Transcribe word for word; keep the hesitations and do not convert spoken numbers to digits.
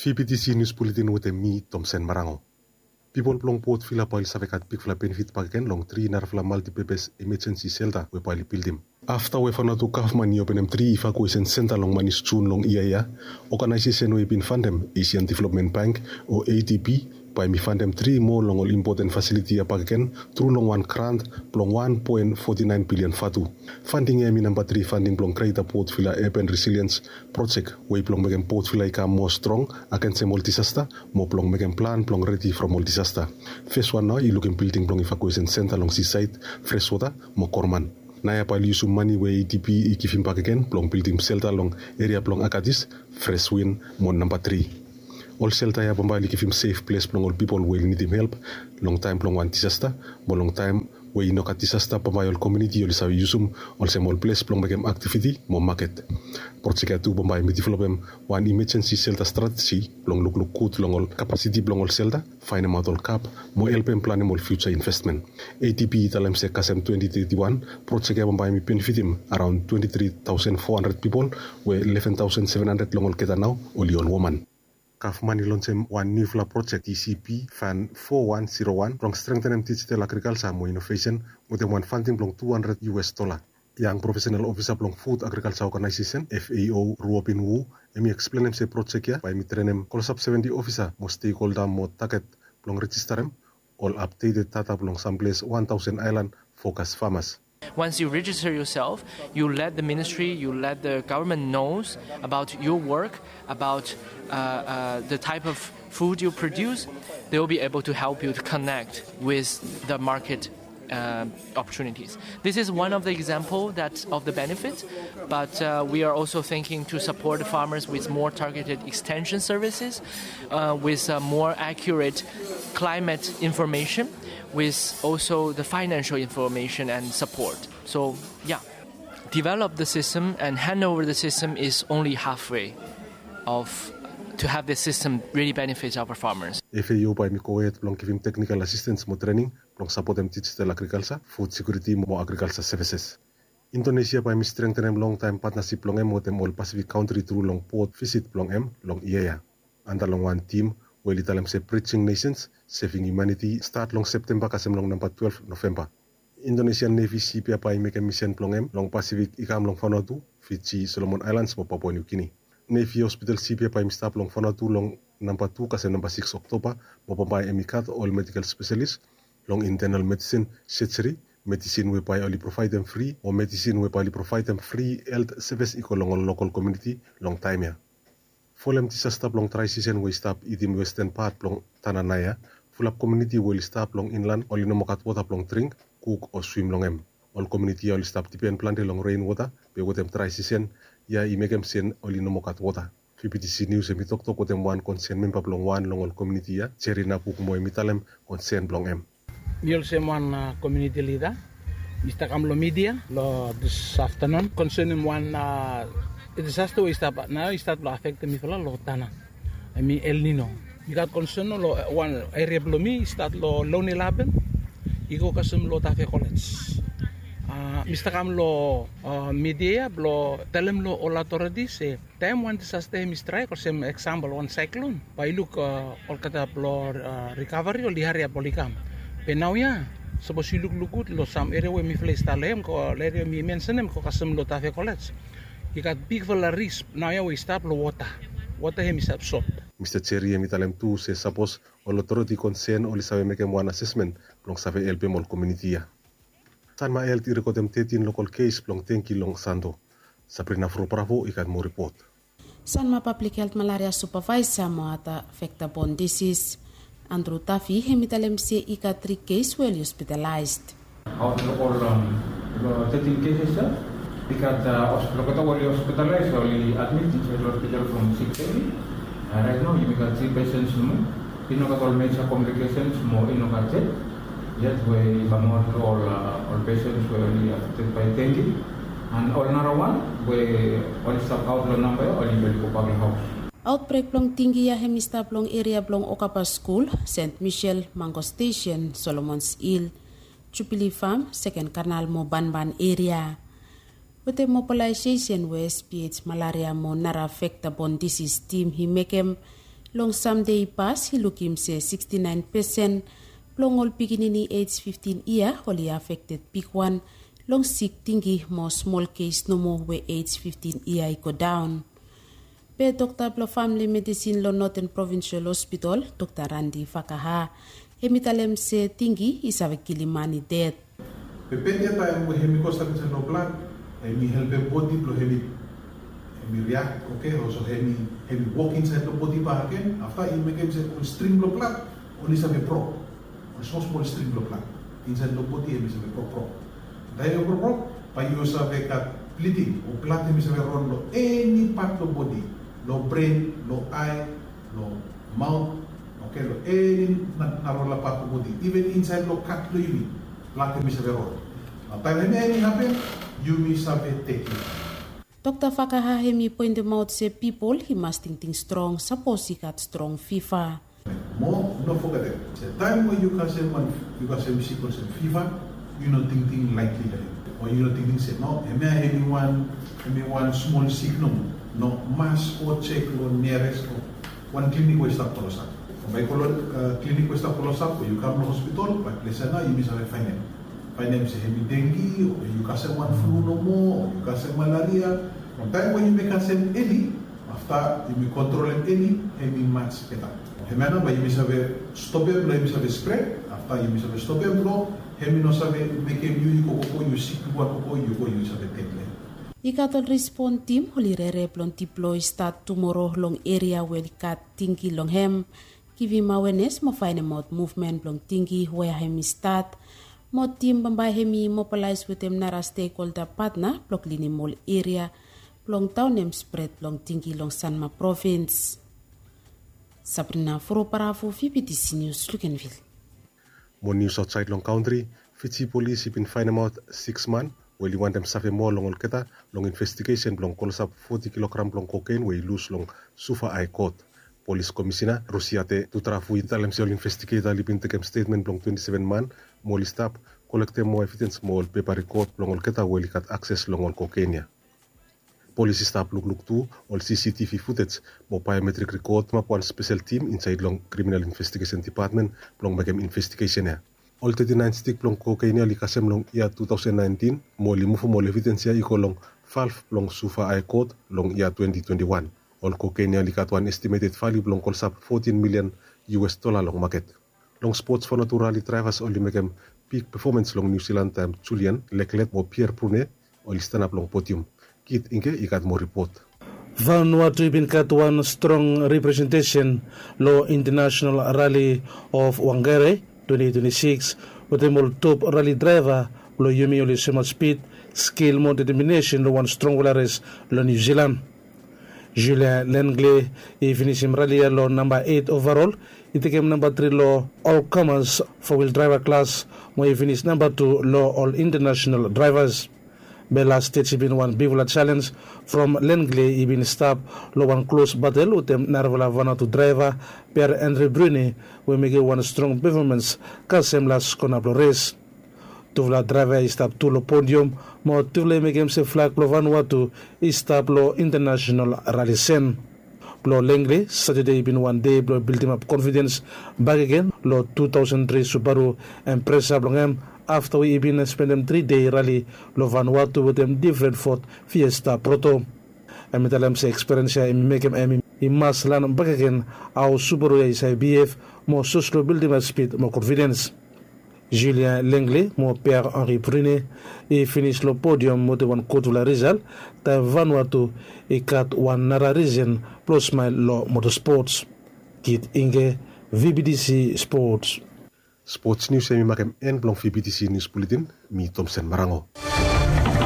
V P T C News Bulletin with me, Thompson Marango. People plong port fila pail savekat big fla benefit pagaken long three narfla multi-purpose emergency shelter we pail building. After we found out to Kaufman open three evacuation center long manis June long I A I A, organization we been fundem Asian Development Bank or A D B by me fundem three more long all important facility pagaken through long one grant plong one point four nine billion fatu. Funding emi number three funding plong create a port fila urban resilience project we plong making port fila ika more strong against all disaster mo plong making plan plong ready from all disaster. First one now you looking building plong evacuation center long seaside fresh water mo Korman. Naya pa use money we A D B ikifim pagaken plong building shelter long area plong Akatis fresh wind mo number three. All shelter ya bombay ikifim safe place plong all people will need him help long time plong one disaster mo long time we no kat disaster bombay all community all sawi usum all small place plong magam activity mo market. Project tu bombay mi develop one emergency shelter strategy plong look look good long all capacity plong all shelter find them out all cap mo help em plan all future investment. A D B talam se kasem twenty thirty-one project ya bombay mi benefit him around twenty-three thousand four hundred people we eleven thousand seven hundred long all keta now only all woman. Kaufman launched one new fla project T C P Fan four one zero one from strengthening digital agriculture more innovation with one funding long two hundred U S dollar. Yang professional officer long food agriculture organization F A O Ruopin Wu emi explain him se project ya by mi train call sub seventy officer mo stakeholder mo target long register him all updated data long some place one thousand island focus farmers. Once you register yourself, you let the ministry, you let the government knows about your work, about uh, uh, the type of food you produce. They will be able to help you to connect with the market uh, opportunities. This is one of the example that of the benefits, but uh, we are also thinking to support the farmers with more targeted extension services, uh, with uh, more accurate climate information, with also the financial information and support. So, yeah, develop the system and hand over the system is only halfway of to have the system really benefit our farmers. F A O by mi koet plong give him technical assistance mo training plong support them digital agriculture, food security mo agriculture services. Indonesia by mi strengthen them long time partnership plong em mo them all Pacific country through long port visit plong em long I A I A. Anda long one team we litalam se preaching nations saving humanity start long September kasem long number twelve November. Indonesian Navy C P A make a mission plong em long Pacific ikam long Vanuatu, Fiji, Solomon Islands mo Papua New Guinea. Navy Hospital C P A im start long Vanuatu long number two kasem number six October mo pambay emikat all medical specialists long internal medicine surgery medicine we by only provide them free or medicine we by only provide them free health service equal long local community long time ya. Folem disaster long tri-season we stop itim western part long Tananaya, full up community will stop long inland only no mokat water long drink, cook or swim long em. All community will stop depend plant long rainwater, be with them tri-season, ya i make them send only no mokat water. V P T C News emi tok tok with them one concern member long one long all community ya, cherry na puk mo emitalem concern long em. You'll say one uh, community leader, Mister Kamlo Media, lo this afternoon concerning one uh, the disaster we start now is start to affect me for lo tana. I mean El Nino. You got concern lo one area below me start lo Lone Laben. You go kasum lo Tafe College. Uh, Mister Kamlo uh, media lo tell him lo all authorities say time one disaster mi strike or some example one cyclone. By look uh, all kata lo uh, recovery or liharia polikam. But now ya suppose you look look good lo some area where mi place talem ko area mi mention em ko kasum lo Tafe College. You got big for risk. Now we stop the water. Water him is absorbed. Mister Cherry emitalem tu se suppose all authority concern only sabe make one assessment long sabe help all community ya. San ma el tiro kotem thirteen local case long tenki long Sando. Sabrina Fro Bravo ikat mo report. San ma public health malaria supervisor mo ata vector-borne disease Andrew Tafi emitalem se ikat three case well hospitalized. Out of all um, thirteen cases because the hospital was hospitalized only admitted to the hospital from six early. Uh, right now you got three patients more. You know got all major complications more in Okate. Yet we promote all uh, all patients were only affected by dengue. And all another one we only stop out the number only medical public house. Outbreak plong tinggi ya hemista plong area plong Okapa School, Saint Michel, Mango Station, Solomon's Hill, Chupili Farm, Second Canal mo Banban area. With the mobilization where S P H malaria mo nara vector-borne disease team he make him long someday pass hi lukim se sixty-nine percent plong ol pikinini age fifteen year holi affected big one long sick tingi mo small case no mo we age fifteen year go down. Pe Doctor Blo Family Medicine lo Northern Provincial Hospital, Doctor Randy Fakaha, hemitalem se tingi isave kilimani dead. Pepedia tayo mo hemi ko sa no blood, hemi help body blo hemi hemi react, okay, also hemi hemi walk inside the body pa again. After he make se stream blo blood, only save pro, or so small stream blo blood inside the body hemi save pro pro. Dahil pro pro, pa you save kat bleeding, o blood hemi save run lo any part of body. No brain, no eye, no mouth, okay, no any narola part of body. Even inside no cut lo yumi, lahat mi sabi roll. Ang time na any happen, yumi sabi take it. Doctor Fakaha hemi point them out say people he must think, think strong, suppose he got strong fever. More, no forget it. The time when you can say one, you can say sickle say fever, you know think think likely or you know think think say no, hemi hemi one, hemi one small signal. No mass or check or nearest or one clinic west up Polosak. By clinic west up Polosak, you come to hospital, but listen now you miss a finance. Finance say heavy dengue, or you can say one flu no more, or you can say malaria. From time when you make a same any, after you may control any, heavy match better. Hemana by you miss a stop them, you miss a spread. After you miss a stop them, heavy no sabe make a you go you sick one go you go use a take. Ikatol respond team holirere plon deploy start tomorrow long area where kat tingi long hem kivi mawenes mo find out movement long tingi where hemi start mo team bambay hemi mobilize with them nara stakeholder partner block lini mall area long town em spread long tingi long Sanma province. Sabrina Foro Parafu F P T C News Lukenville. More news outside long country. Fiji police have been finding out six man. Well, you want them suffer more long olketa long investigation long calls up forty kilogram long cocaine where lose long Sufa I court. Police commissioner Rosiate Tutrafu italem se investigator lipin tekem statement long twenty-seven man more stop collect more evidence more paper record long olketa where kat access long on cocaine. Police staff look look too all C C T V footage more biometric record map one special team inside long criminal investigation department long makem investigation. All thirty-nine stick long cocaine li kasem long year twenty nineteen mo li mufu mo evidence iko long five long Sufa I code long year twenty twenty-one. All cocaine li kat one estimated value long kolsap fourteen million U S dollar long market. Long sports for naturally drivers only make them peak performance long New Zealand time Julian Leclerc or Pierre Prunet only stand up long podium. Kit inke ikat more report. Vanuatu bin kat one strong representation lo international rally of Wangere twenty twenty-six with a more top rally driver lo yumi oli sema speed skill more determination lo one strong race lo New Zealand. Julien Lengley he finished him rally lo number eight overall. He became number three lo all comers four wheel driver class where he finished number two lo all international drivers. Bella States he been one bivula challenge from Lengley he been stopped lo one close battle with them Narvala Vanuatu driver Pierre Andre Bruni we make one strong performance kasem las konablo race. Tuvla driver he stopped to lo podium mo tuvle make him se flag lo Vanuatu he stopped lo international rally scene. Lo Lengley Saturday he been one day lo build him up confidence back again lo two thousand three Subaru Impreza blongem. After we been spend them three day rally lo Vanuatu with them different Ford Fiesta Proto. I mean tell them say experience I make him I he must learn back again how Subaru is I B F more social building my speed more confidence. Julien Lengley more Pierre Henri Prunet he finished lo podium with one quote la result ta Vanuatu he cut one nara reason plus my lo motorsports. Kit Inge V B D C Sports. Sports news ay makem en blong V B T C News Bulletin mi Thompson Marango.